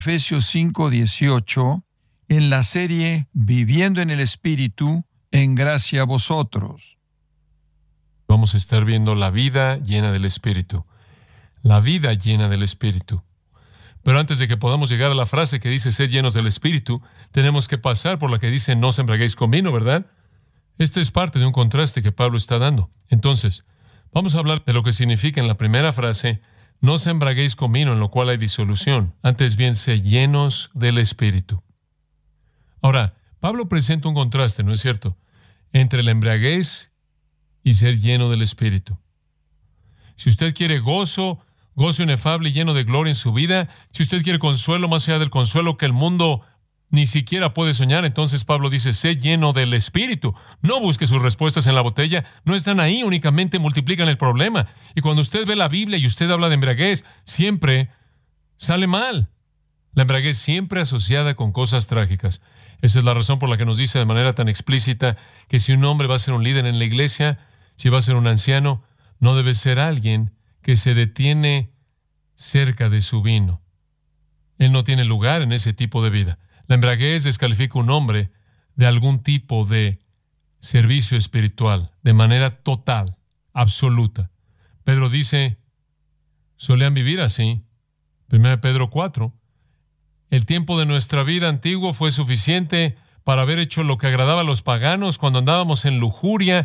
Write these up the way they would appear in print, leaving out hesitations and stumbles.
Efesios 5:18, en la serie Viviendo en el Espíritu, en gracia a vosotros. Vamos a estar viendo la vida llena del Espíritu. La vida llena del Espíritu. Pero antes de que podamos llegar a la frase que dice sed llenos del Espíritu, tenemos que pasar por la que dice no os embriaguéis con vino, ¿verdad? Este es parte de un contraste que Pablo está dando. Entonces, vamos a hablar de lo que significa en la primera frase, no os embriaguéis con vino, en lo cual hay disolución. Antes bien, sed llenos del Espíritu. Ahora, Pablo presenta un contraste, ¿no es cierto?, entre la embriaguez y ser lleno del Espíritu. Si usted quiere gozo inefable y lleno de gloria en su vida, si usted quiere consuelo más allá del consuelo que el mundo ni siquiera puede soñar, entonces Pablo dice, sé lleno del Espíritu. No busque sus respuestas en la botella, no están ahí, únicamente multiplican el problema. Y cuando usted ve la Biblia y usted habla de embriaguez, siempre sale mal. La embriaguez siempre asociada con cosas trágicas. Esa es la razón por la que nos dice de manera tan explícita que si un hombre va a ser un líder en la iglesia, si va a ser un anciano, no debe ser alguien que se detiene cerca de su vino. Él no tiene lugar en ese tipo de vida. La embriaguez descalifica a un hombre de algún tipo de servicio espiritual, de manera total, absoluta. Pedro dice, solían vivir así. 1 Pedro 4. El tiempo de nuestra vida antiguo fue suficiente para haber hecho lo que agradaba a los paganos cuando andábamos en lujuria,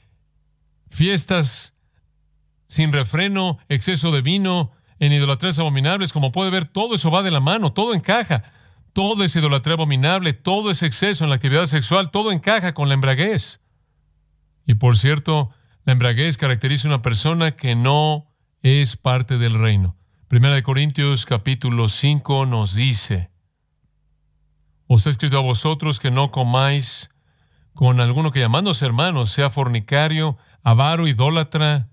fiestas sin refreno, exceso de vino, en idolatrías abominables. Como puede ver, todo eso va de la mano, todo encaja. Todo es idolatría abominable, todo es exceso en la actividad sexual, todo encaja con la embriaguez. Y por cierto, la embriaguez caracteriza a una persona que no es parte del reino. 1 Corintios capítulo 5 nos dice, os he escrito a vosotros que no comáis con alguno que llamándose hermanos sea fornicario, avaro, idólatra,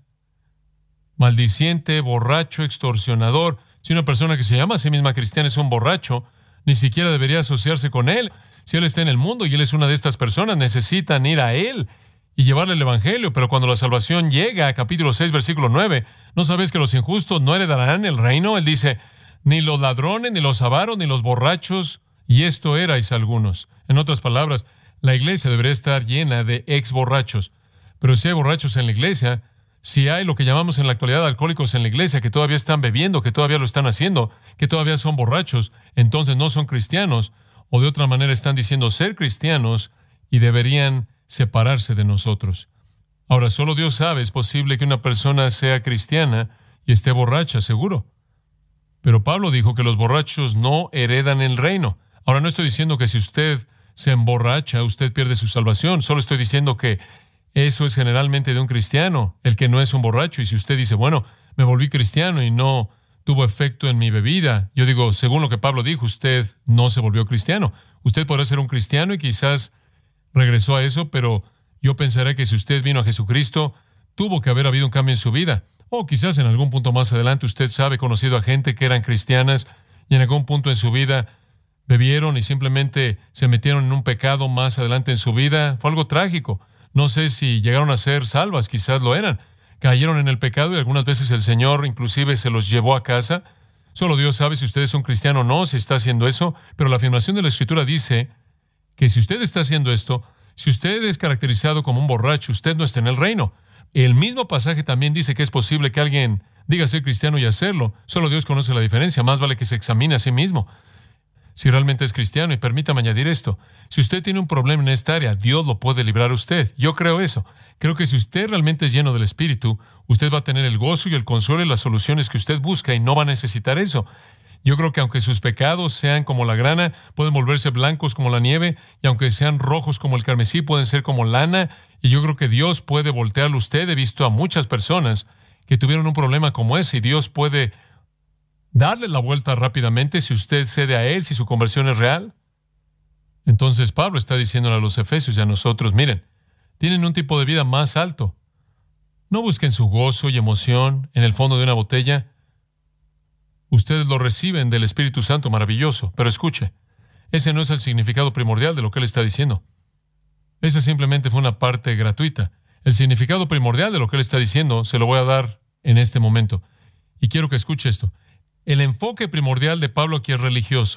maldiciente, borracho, extorsionador. Si una persona que se llama a sí misma cristiana es un borracho, ni siquiera debería asociarse con él. Si él está en el mundo y él es una de estas personas, necesitan ir a él y llevarle el evangelio. Pero cuando la salvación llega a capítulo 6, versículo 9, ¿no sabes que los injustos no heredarán el reino? Él dice, ni los ladrones, ni los avaros, ni los borrachos, y esto erais algunos. En otras palabras, la iglesia debería estar llena de ex borrachos. Pero si hay borrachos en la iglesia, si hay lo que llamamos en la actualidad alcohólicos en la iglesia, que todavía están bebiendo, que todavía lo están haciendo, que todavía son borrachos, entonces no son cristianos, o de otra manera están diciendo ser cristianos y deberían separarse de nosotros. Ahora, solo Dios sabe, es posible que una persona sea cristiana y esté borracha, seguro. Pero Pablo dijo que los borrachos no heredan el reino. Ahora, no estoy diciendo que si usted se emborracha, usted pierde su salvación, solo estoy diciendo que eso es generalmente de un cristiano, el que no es un borracho. Y si usted dice, bueno, me volví cristiano y no tuvo efecto en mi bebida, yo digo, según lo que Pablo dijo, usted no se volvió cristiano. Usted podrá ser un cristiano y quizás regresó a eso, pero yo pensaré que si usted vino a Jesucristo, tuvo que haber habido un cambio en su vida. O quizás en algún punto más adelante usted sabe, conocido a gente que eran cristianas y en algún punto en su vida bebieron y simplemente se metieron en un pecado más adelante en su vida. Fue algo trágico. No sé si llegaron a ser salvas, quizás lo eran. Cayeron en el pecado y algunas veces el Señor inclusive se los llevó a casa. Solo Dios sabe si usted es un cristiano o no, si está haciendo eso. Pero la afirmación de la Escritura dice que si usted está haciendo esto, si usted es caracterizado como un borracho, usted no está en el reino. El mismo pasaje también dice que es posible que alguien diga ser cristiano y hacerlo. Solo Dios conoce la diferencia. Más vale que se examine a sí mismo si realmente es cristiano. Y permítame añadir esto. Si usted tiene un problema en esta área, Dios lo puede librar a usted. Yo creo eso. Creo que si usted realmente es lleno del Espíritu, usted va a tener el gozo y el consuelo y las soluciones que usted busca y no va a necesitar eso. Yo creo que aunque sus pecados sean como la grana, pueden volverse blancos como la nieve, y aunque sean rojos como el carmesí, pueden ser como lana. Y yo creo que Dios puede voltearlo a usted. He visto a muchas personas que tuvieron un problema como ese y Dios puede darle la vuelta rápidamente si usted cede a Él, si su conversión es real. Entonces Pablo está diciéndole a los efesios y a nosotros, miren, tienen un tipo de vida más alto. No busquen su gozo y emoción en el fondo de una botella. Ustedes lo reciben del Espíritu Santo maravilloso, pero escuche, ese no es el significado primordial de lo que él está diciendo. Esa simplemente fue una parte gratuita. El significado primordial de lo que él está diciendo se lo voy a dar en este momento. Y quiero que escuche esto. El enfoque primordial de Pablo aquí es religioso.